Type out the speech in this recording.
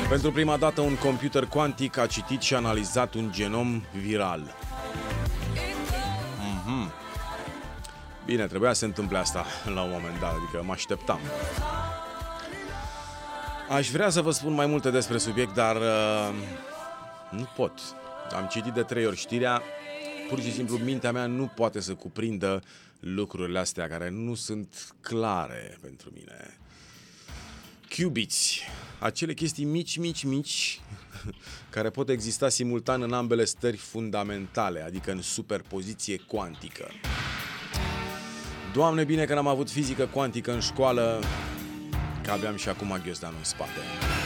Pentru prima dată, un computer cuantic a citit și analizat un genom viral. Bine, trebuia să se întâmple asta la un moment dat, adică mă așteptam. Aș vrea să vă spun mai multe despre subiect, dar nu pot. Am citit de 3 ori știrea, pur și simplu mintea mea nu poate să cuprindă lucrurile astea care nu sunt clare pentru mine. Qubits, acele chestii mici, care pot exista simultan în ambele stări fundamentale, adică în superpoziție cuantică. Doamne, bine că n-am avut fizică cuantică în școală, că aveam și acum ghiozdanul în spate.